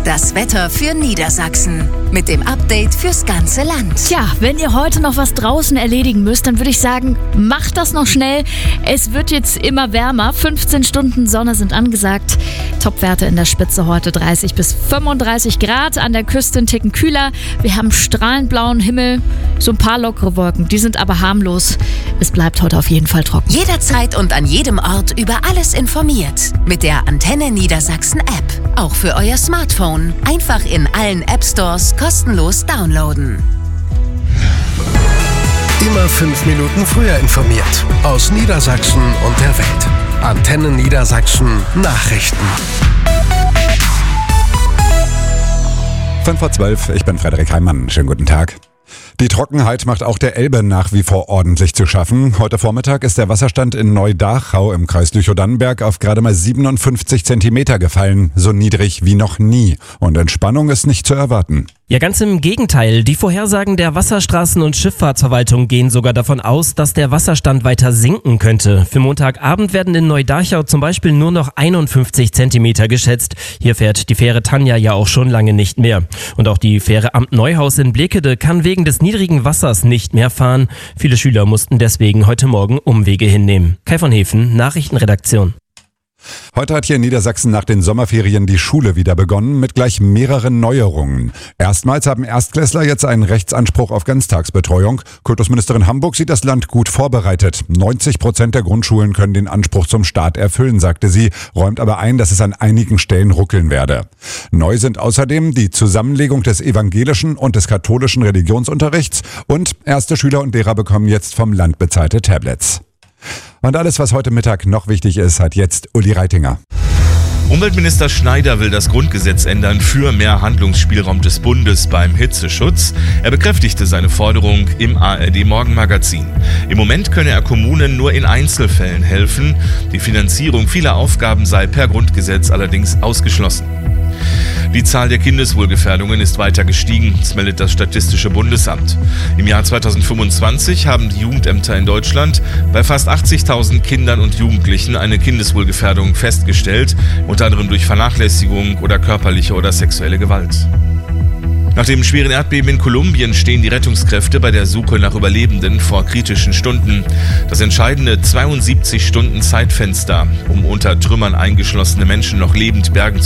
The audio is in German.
Das Wetter für Niedersachsen mit dem Update fürs ganze Land. Tja, wenn ihr heute noch was draußen erledigen müsst, dann würde ich sagen, macht das noch schnell. Es wird jetzt immer wärmer. 15 Stunden Sonne sind angesagt. Topwerte in der Spitze heute 30 bis 35 Grad. An der Küste ein Ticken kühler. Wir haben strahlend blauen Himmel. So ein paar lockere Wolken. Die sind aber harmlos. Es bleibt heute auf jeden Fall trocken. Jederzeit und an jedem Ort über alles informiert. Mit der Antenne Niedersachsen App. Auch für euer Smartphone. Einfach in allen App-Stores kostenlos downloaden. Immer 5 Minuten früher informiert. Aus Niedersachsen und der Welt. Antenne Niedersachsen Nachrichten. 5:12 Uhr, ich bin Frederik Heimann. Schönen guten Tag. Die Trockenheit macht auch der Elbe nach wie vor ordentlich zu schaffen. Heute Vormittag ist der Wasserstand in Neudachau im Kreis Lüchow-Dannenberg auf gerade mal 57 Zentimeter gefallen. So niedrig wie noch nie. Und Entspannung ist nicht zu erwarten. Ja, ganz im Gegenteil. Die Vorhersagen der Wasserstraßen- und Schifffahrtsverwaltung gehen sogar davon aus, dass der Wasserstand weiter sinken könnte. Für Montagabend werden in Neudachau zum Beispiel nur noch 51 Zentimeter geschätzt. Hier fährt die Fähre Tanja ja auch schon lange nicht mehr. Und auch die Fähre Amt Neuhaus in Blekede kann wegen des niedrigen Wassers nicht mehr fahren. Viele Schüler mussten deswegen heute Morgen Umwege hinnehmen. Kai von Hefen, Nachrichtenredaktion. Heute hat hier in Niedersachsen nach den Sommerferien die Schule wieder begonnen mit gleich mehreren Neuerungen. Erstmals haben Erstklässler jetzt einen Rechtsanspruch auf Ganztagsbetreuung. Kultusministerin Hamburg sieht das Land gut vorbereitet. 90% der Grundschulen können den Anspruch zum Start erfüllen, sagte sie, räumt aber ein, dass es an einigen Stellen ruckeln werde. Neu sind außerdem die Zusammenlegung des evangelischen und des katholischen Religionsunterrichts und erste Schüler und Lehrer bekommen jetzt vom Land bezahlte Tablets. Und alles, was heute Mittag noch wichtig ist, hat jetzt Uli Reitinger. Umweltminister Schneider will das Grundgesetz ändern für mehr Handlungsspielraum des Bundes beim Hitzeschutz. Er bekräftigte seine Forderung im ARD-Morgenmagazin. Im Moment könne er Kommunen nur in Einzelfällen helfen. Die Finanzierung vieler Aufgaben sei per Grundgesetz allerdings ausgeschlossen. Die Zahl der Kindeswohlgefährdungen ist weiter gestiegen, das meldet das Statistische Bundesamt. Im Jahr 2025 haben die Jugendämter in Deutschland bei fast 80.000 Kindern und Jugendlichen eine Kindeswohlgefährdung festgestellt, unter anderem durch Vernachlässigung oder körperliche oder sexuelle Gewalt. Nach dem schweren Erdbeben in Kolumbien stehen die Rettungskräfte bei der Suche nach Überlebenden vor kritischen Stunden. Das entscheidende 72 Stunden Zeitfenster, um unter Trümmern eingeschlossene Menschen noch lebend bergen